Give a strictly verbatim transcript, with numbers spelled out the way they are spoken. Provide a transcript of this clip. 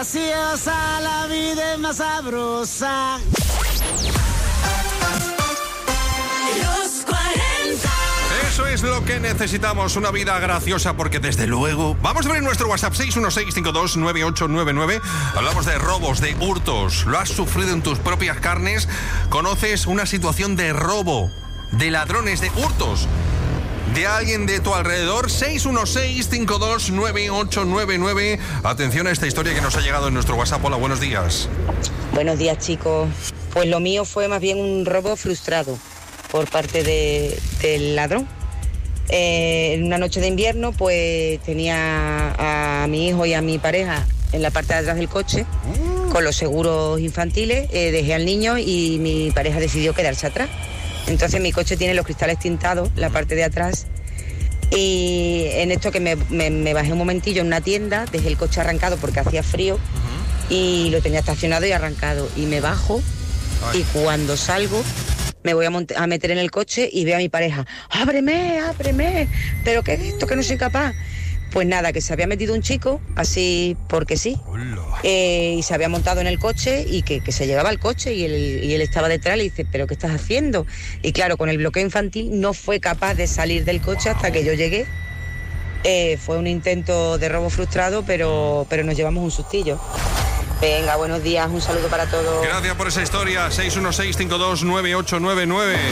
graciosa, la vida es más sabrosa. Los cuarenta. Eso es lo que necesitamos, una vida graciosa, porque desde luego... Vamos a ver nuestro WhatsApp seis uno seis cinco dos nueve ocho nueve nueve. Hablamos de robos, de hurtos. ¿Lo has sufrido en tus propias carnes? ¿Conoces una situación de robo, de ladrones, de hurtos de alguien de tu alrededor? Seis uno seis cinco dos nueve ocho nueve nueve. Atención a esta historia que nos ha llegado en nuestro WhatsApp. Hola, buenos días. Buenos días, chicos. Pues lo mío fue más bien un robo frustrado por parte de, del ladrón. Eh, en una noche de invierno, pues tenía a mi hijo y a mi pareja en la parte de atrás del coche con los seguros infantiles. Eh, dejé al niño y mi pareja decidió quedarse atrás. Entonces mi coche tiene los cristales tintados, la parte de atrás. Y en esto que me, me, me bajé un momentillo en una tienda, dejé el coche arrancado porque hacía frío y lo tenía estacionado y arrancado. Y me bajo y cuando salgo me voy a, mont- a meter en el coche y veo a mi pareja. ¡Ábreme, ábreme! ¿Pero qué es esto, que no soy capaz? Pues nada, que se había metido un chico, así porque sí, eh, y se había montado en el coche y que, que se llegaba al coche y él, y él estaba detrás y le dice, ¿pero qué estás haciendo? Y claro, con el bloqueo infantil no fue capaz de salir del coche hasta que yo llegué. Eh, fue un intento de robo frustrado, pero, pero nos llevamos un sustillo. Venga, buenos días, un saludo para todos. Gracias por esa historia. seis uno seis cinco dos nueve ocho nueve nueve.